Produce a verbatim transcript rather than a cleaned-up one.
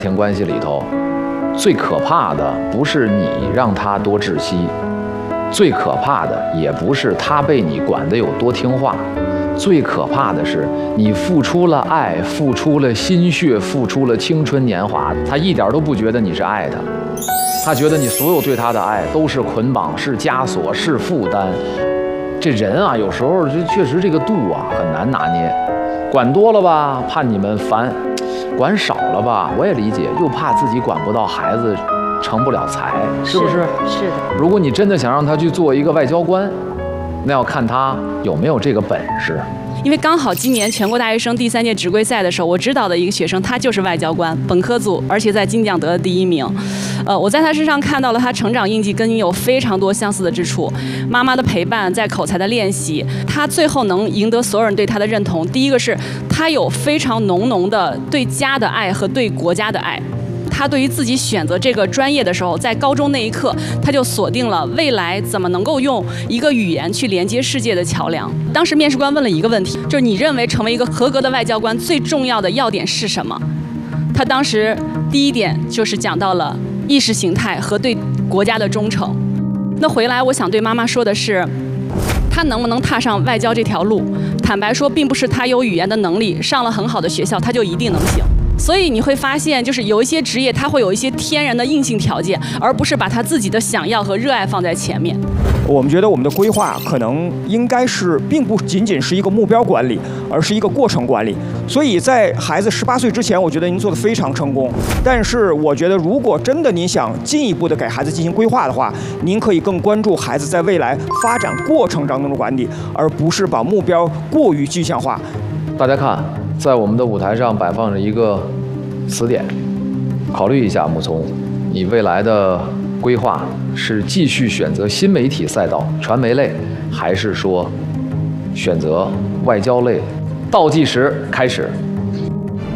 庭关系里头，最可怕的不是你让他多窒息，最可怕的也不是他被你管得有多听话，最可怕的是你付出了爱，付出了心血，付出了青春年华，他一点都不觉得你是爱他，他觉得你所有对他的爱都是捆绑，是枷锁，是负担。这人啊，有时候就确实这个度啊很难拿捏，管多了吧，怕你们烦；管少了吧，我也理解，又怕自己管不到孩子，成不了才，是不是？ 是的。 如果你真的想让他去做一个外交官，那要看他有没有这个本事。 因为刚好今年全国大学生第三届职规赛的时候，我指导的一个学生，他就是外交官，本科组，而且在金奖得了第一名。呃，我在他身上看到了他成长印记跟你有非常多相似的之处。妈妈的陪伴，在口才的练习，他最后能赢得所有人对他的认同。第一个是他有非常浓浓的对家的爱和对国家的爱。他对于自己选择这个专业的时候，在高中那一刻，他就锁定了未来怎么能够用一个语言去连接世界的桥梁。当时面试官问了一个问题，就是你认为成为一个合格的外交官最重要的要点是什么？他当时第一点就是讲到了意识形态和对国家的忠诚。那回来我想对妈妈说的是，他能不能踏上外交这条路，坦白说并不是他有语言的能力，上了很好的学校他就一定能行。所以你会发现，就是有一些职业，它会有一些天然的硬性条件，而不是把他自己的想要和热爱放在前面。 我们觉得我们的规划可能应该是，并不仅仅是一个目标管理，而是一个过程管理。所以在孩子十八岁之前，我觉得您做得非常成功。但是我觉得，如果真的您想进一步的给孩子进行规划的话，您可以更关注孩子在未来发展过程当中的管理，而不是把目标过于具象化。 大家看，在我们的舞台上摆放着一个词典，考虑一下，木聪，你未来的规划是继续选择新媒体赛道、传媒类，还是说选择外交类？倒计时开始。